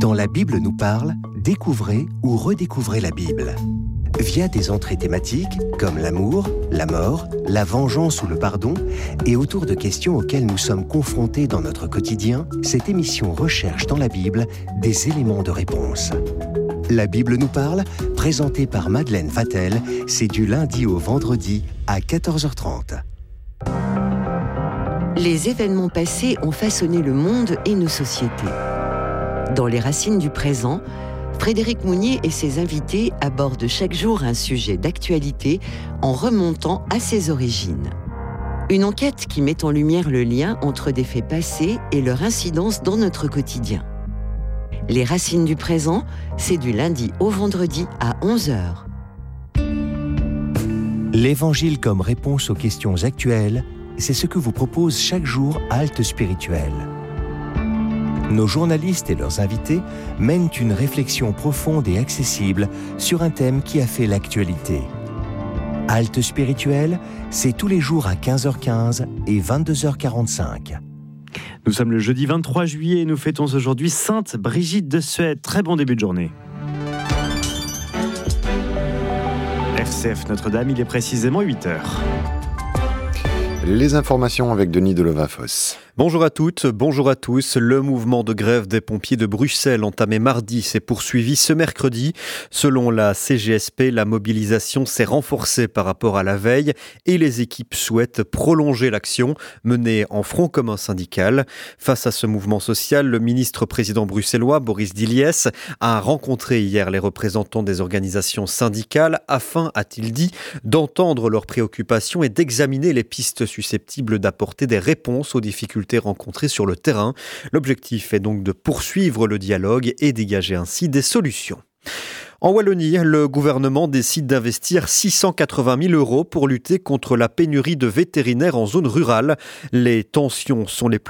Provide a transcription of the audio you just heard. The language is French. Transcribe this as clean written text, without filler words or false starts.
Dans La Bible nous parle, découvrez ou redécouvrez la Bible. Via des entrées thématiques comme l'amour, la mort, la vengeance ou le pardon, et autour de questions auxquelles nous sommes confrontés dans notre quotidien, cette émission recherche dans la Bible des éléments de réponse. La Bible nous parle, présentée par Madeleine Vatel, c'est du lundi au vendredi à 14h30. Les événements passés ont façonné le monde et nos sociétés. Dans Les Racines du présent, Frédéric Mounier et ses invités abordent chaque jour un sujet d'actualité en remontant à ses origines. Une enquête qui met en lumière le lien entre des faits passés et leur incidence dans notre quotidien. Les Racines du présent, c'est du lundi au vendredi à 11h. L'Évangile comme réponse aux questions actuelles, c'est ce que vous propose chaque jour Halte Spirituelle. Nos journalistes et leurs invités mènent une réflexion profonde et accessible sur un thème qui a fait l'actualité. Halte Spirituelle, c'est tous les jours à 15h15 et 22h45. Nous sommes le jeudi 23 juillet et nous fêtons aujourd'hui Sainte Brigitte de Suède. Très bon début de journée. RCF Notre-Dame, il est précisément 8h. Les informations avec Denis Deleva-Fosse. Bonjour à toutes, bonjour à tous. Le mouvement de grève des pompiers de Bruxelles entamé mardi s'est poursuivi ce mercredi. Selon la CGSP, la mobilisation s'est renforcée par rapport à la veille et les équipes souhaitent prolonger l'action menée en front commun syndical. Face à ce mouvement social, le ministre-président bruxellois Boris Diliès a rencontré hier les représentants des organisations syndicales afin, a-t-il dit, d'entendre leurs préoccupations et d'examiner les pistes susceptibles d'apporter des réponses aux difficultés rencontrées sur le terrain. L'objectif est donc de poursuivre le dialogue et dégager ainsi des solutions. En Wallonie, le gouvernement décide d'investir 680 000 € pour lutter contre la pénurie de vétérinaires en zone rurale. Les tensions sont les plus